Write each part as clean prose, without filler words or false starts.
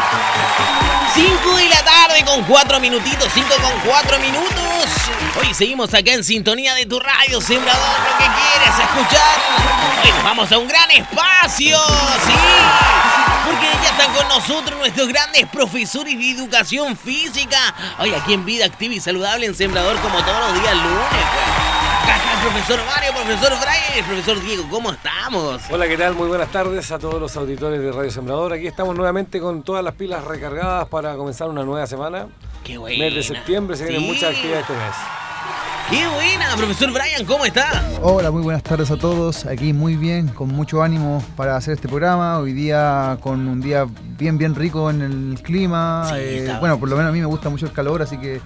5 de la tarde con 4 minutitos, 5 con 4 minutos. Hoy seguimos acá en sintonía de tu radio, Sembrador, lo que quieres escuchar. Hoy nos vamos a un gran espacio, sí, porque ya están con nosotros nuestros grandes profesores de educación física. Hoy aquí en Vida Activa y Saludable en Sembrador, como todos los días lunes, pues. Acá está el profesor Mario, profesor Brian y el profesor Diego. ¿Cómo estamos? Hola, ¿qué tal? Muy buenas tardes a todos los auditores de Radio Sembrador. Aquí estamos nuevamente con todas las pilas recargadas para comenzar una nueva semana. ¡Qué buena! Mes de septiembre, se vienen muchas actividades este mes. ¡Qué buena! Profesor Brian, ¿cómo está? Hola, muy buenas tardes a todos. Aquí muy bien, con mucho ánimo para hacer este programa. Hoy día con un día bien rico en el clima. Sí, bueno, por lo menos a mí me gusta mucho el calor, así que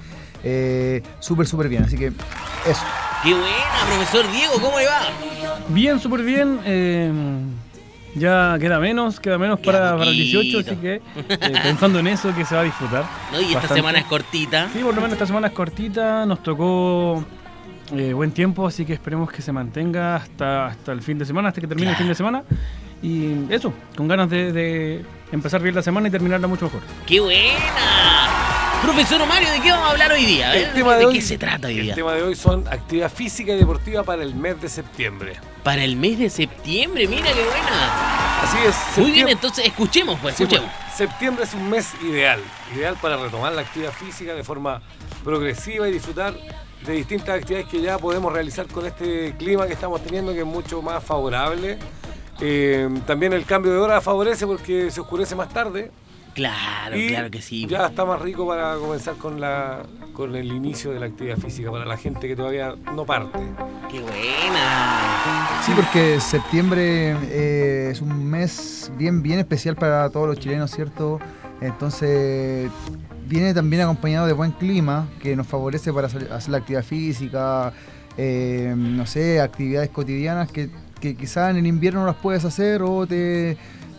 súper bien. Así que eso. ¡Qué buena, profesor Diego! ¿Cómo le va? Bien, súper bien. Ya queda menos para el 18, así que pensando en eso, que se va a disfrutar. No, y esta bastante. semana es cortita. Sí, por lo menos esta semana es cortita, nos tocó buen tiempo, así que esperemos que se mantenga hasta el fin de semana, hasta que termine el fin de semana. Y eso, con ganas de empezar bien la semana y terminarla mucho mejor. ¡Qué buena! Profesor Mario, ¿de qué vamos a hablar hoy día? ¿De qué se trata hoy día? El tema de hoy son actividad física y deportiva para el mes de septiembre. Para el mes de septiembre, mira qué buena. Así es. Muy bien, entonces escuchemos, pues, escuchemos. Bueno, septiembre es un mes ideal para retomar la actividad física de forma progresiva y disfrutar de distintas actividades que ya podemos realizar con este clima que estamos teniendo, que es mucho más favorable. También el cambio de hora favorece porque se oscurece más tarde. Claro que sí. Ya está más rico para comenzar con el inicio de la actividad física para la gente que todavía no parte. ¡Qué buena! Sí, porque septiembre es un mes bien especial para todos los chilenos, ¿cierto? Entonces viene también acompañado de buen clima que nos favorece para hacer la actividad física, no sé, actividades cotidianas que quizás en el invierno no las puedes hacer o te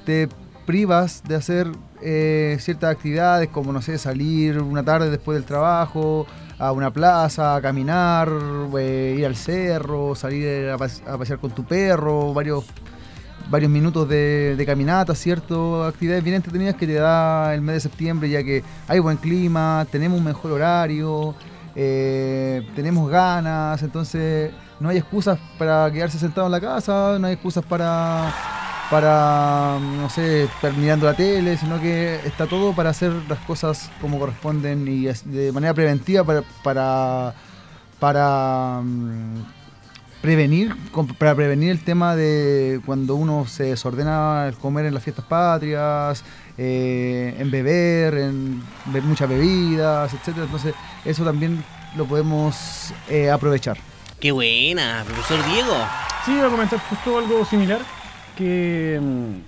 privas de hacer ciertas actividades como, no sé, salir una tarde después del trabajo a una plaza, a caminar, ir al cerro, salir a pasear con tu perro, varios minutos de caminata, ¿cierto? Actividades bien entretenidas que te da el mes de septiembre, ya que hay buen clima, tenemos un mejor horario, tenemos ganas, entonces no hay excusas para quedarse sentado en la casa, no hay excusas para no sé, estar mirando la tele, sino que está todo para hacer las cosas como corresponden y de manera preventiva para prevenir el tema de cuando uno se desordena al comer en las fiestas patrias, en beber muchas bebidas, etcétera. Entonces eso también lo podemos aprovechar. ¡Qué buena, profesor Diego! Sí, voy a comentar justo algo similar. Que,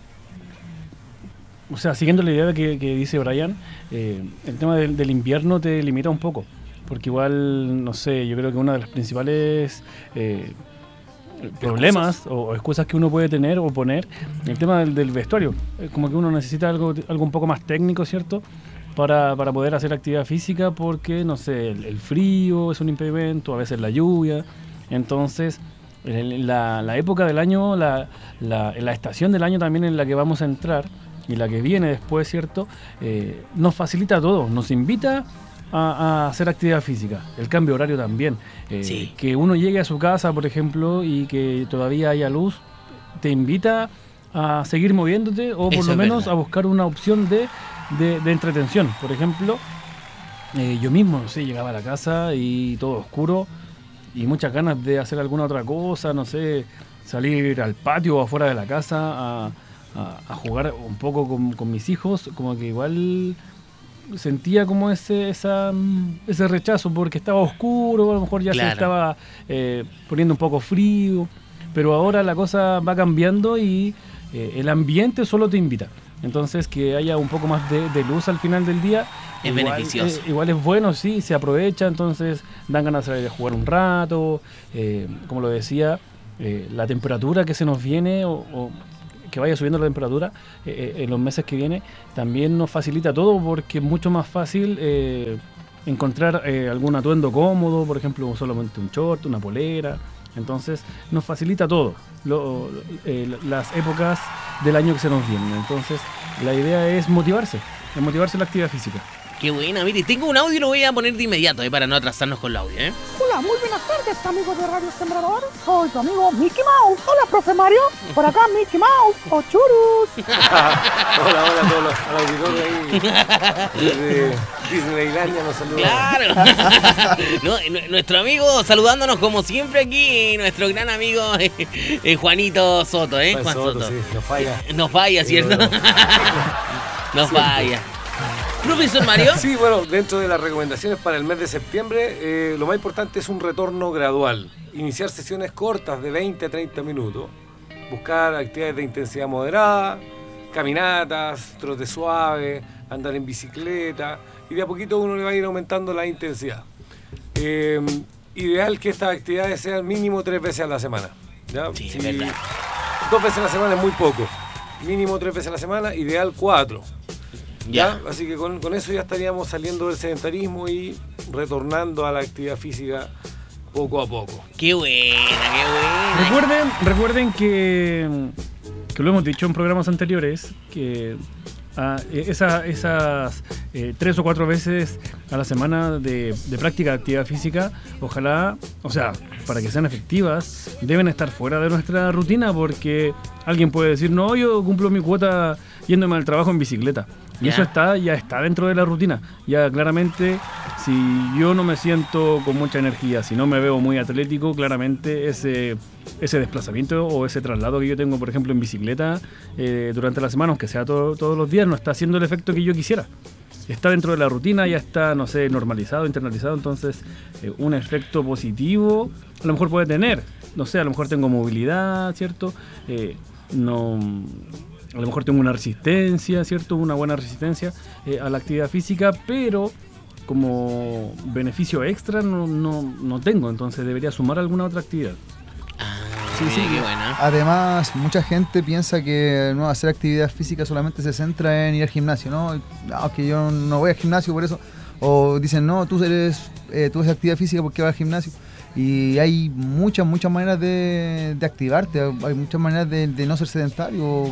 o sea, siguiendo la idea que dice Brian, el tema del invierno te limita un poco, porque igual, no sé, yo creo que uno de los principales problemas o excusas que uno puede tener o poner, el tema del vestuario, como que uno necesita algo un poco más técnico, ¿cierto?, para poder hacer actividad física, porque, no sé, el frío es un impedimento, a veces la lluvia, entonces la época del año, la estación del año también en la que vamos a entrar y la que viene después, ¿cierto? Nos facilita todo, nos invita a hacer actividad física. El cambio horario también. Sí. Que uno llegue a su casa, por ejemplo, y que todavía haya luz, te invita a seguir moviéndote o por lo menos a buscar una opción de entretención. Por ejemplo, yo mismo, no sé, llegaba a la casa y todo oscuro, y muchas ganas de hacer alguna otra cosa, no sé, salir al patio o afuera de la casa a jugar un poco con mis hijos, como que igual sentía como ese rechazo porque estaba oscuro, a lo mejor ya se estaba poniendo un poco frío, pero ahora la cosa va cambiando y el ambiente solo te invita. Entonces, que haya un poco más de luz al final del día es beneficioso. Igual es bueno, sí, se aprovecha, entonces dan ganas de salir a jugar un rato. Como lo decía, la temperatura que se nos viene o que vaya subiendo la temperatura en los meses que vienen también nos facilita todo, porque es mucho más fácil encontrar algún atuendo cómodo, por ejemplo, solamente un short, una polera. Entonces nos facilita todo, las épocas del año que se nos vienen. Entonces la idea es motivarse motivarse la actividad física. Qué buena, mire, tengo un audio y lo voy a poner de inmediato, para no atrasarnos con el audio, Hola, muy buenas tardes, amigos de Radio Sembrador. Soy tu amigo Mickey Mouse. Hola, profe Mario. Por acá, Mickey Mouse. ¡O churus! Hola a todos los auditores ahí. Desde Disneylandia nos saludan. Claro. No, nuestro amigo saludándonos como siempre aquí, nuestro gran amigo Juanito Soto, Juan Soto. Sí, nos falla, ¿cierto? Nos falla. Profesor Mario. Sí, bueno, dentro de las recomendaciones para el mes de septiembre, lo más importante es un retorno gradual. Iniciar sesiones cortas de 20 a 30 minutos. Buscar actividades de intensidad moderada, caminatas, trote suave, andar en bicicleta. Y de a poquito uno le va a ir aumentando la intensidad. Ideal que estas actividades sean mínimo 3 veces a la semana. ¿Ya? Sí, es verdad. 2 veces a la semana es muy poco. Mínimo 3 veces a la semana, ideal 4. ¿Ya? Así que con eso ya estaríamos saliendo del sedentarismo y retornando a la actividad física poco a poco. Qué buena. Recuerden que lo hemos dicho en programas anteriores, que esas 3 o 4 veces a la semana de práctica de actividad física, ojalá, o sea, para que sean efectivas, deben estar fuera de nuestra rutina, porque alguien puede decir, no, yo cumplo mi cuota yéndome al trabajo en bicicleta. Y eso ya está dentro de la rutina. Ya claramente, si yo no me siento con mucha energía, si no me veo muy atlético, claramente ese desplazamiento o ese traslado que yo tengo, por ejemplo, en bicicleta durante la semana, aunque sea todos los días, no está haciendo el efecto que yo quisiera. Está dentro de la rutina, ya está, no sé, normalizado, internalizado, entonces un efecto positivo a lo mejor puede tener. No sé, a lo mejor tengo movilidad, ¿cierto? A lo mejor tengo una resistencia, ¿cierto? Una buena resistencia a la actividad física, pero como beneficio extra no tengo, entonces debería sumar alguna otra actividad. Sí, qué buena. Además, mucha gente piensa que hacer actividad física solamente se centra en ir al gimnasio, ¿no? No, que yo no voy al gimnasio por eso. O dicen, no, tú haces actividad física porque vas al gimnasio. Y hay muchas maneras de activarte, hay muchas maneras de no ser sedentario,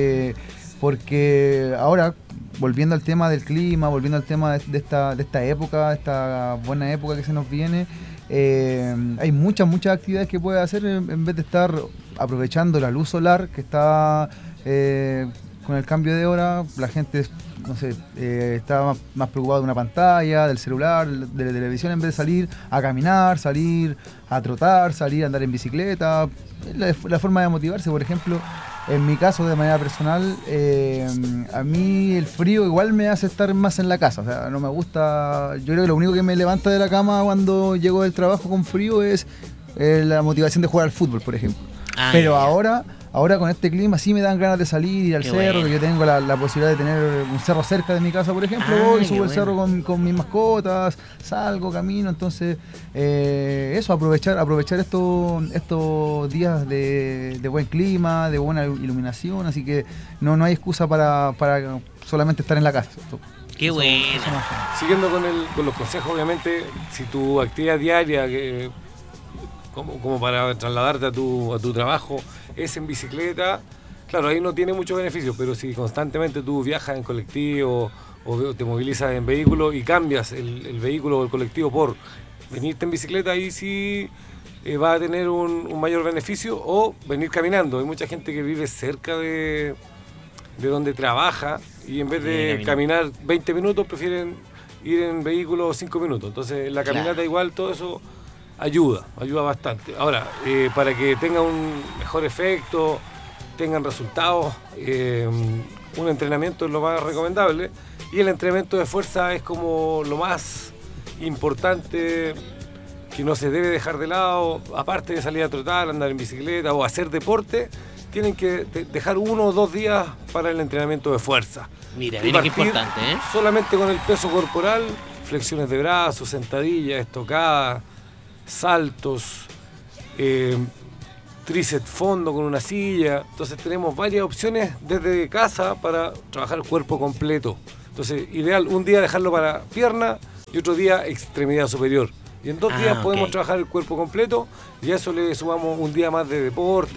porque ahora, volviendo al tema del clima, volviendo al tema de esta época, esta buena época que se nos viene, hay muchas actividades que puedes hacer en vez de estar aprovechando la luz solar que está con el cambio de hora. La gente, no sé, está más preocupada de una pantalla, del celular, de la televisión, en vez de salir a caminar, salir a trotar, salir a andar en bicicleta. La forma de motivarse, por ejemplo, en mi caso, de manera personal, a mí el frío igual me hace estar más en la casa. O sea, no me gusta. Yo creo que lo único que me levanta de la cama cuando llego del trabajo con frío es la motivación de jugar al fútbol, por ejemplo. Pero ahora con este clima sí me dan ganas de salir, ir al cerro, que yo tengo la posibilidad de tener un cerro cerca de mi casa, por ejemplo. Voy, subo el cerro con mis mascotas, salgo, camino. Entonces, eso, aprovechar estos días de buen clima, de buena iluminación. Así que no hay excusa para solamente estar en la casa. Qué bueno. Siguiendo con los consejos, obviamente, si tu actividad diaria como para trasladarte a tu trabajo es en bicicleta, claro, ahí no tiene muchos beneficios, pero si constantemente tú viajas en colectivo o te movilizas en vehículo y cambias el vehículo o el colectivo por venirte en bicicleta, ahí sí va a tener un mayor beneficio, o venir caminando. Hay mucha gente que vive cerca de donde trabaja y en vez de caminar 20 minutos prefieren ir en vehículo 5 minutos. Entonces la caminata igual, todo eso ayuda bastante. Ahora, para que tenga un mejor efecto, tengan resultados, un entrenamiento es lo más recomendable, y el entrenamiento de fuerza es como lo más importante, que no se debe dejar de lado. Aparte de salir a trotar, andar en bicicleta o hacer deporte, tienen que dejar 1 o 2 días para el entrenamiento de fuerza. Mira qué importante, solamente con el peso corporal, flexiones de brazos, sentadillas, estocadas, saltos, tríceps fondo con una silla. Entonces tenemos varias opciones desde casa para trabajar el cuerpo completo. Entonces, ideal un día dejarlo para pierna y otro día extremidad superior. Y en 2 días podemos trabajar el cuerpo completo, y a eso le sumamos un día más de deporte,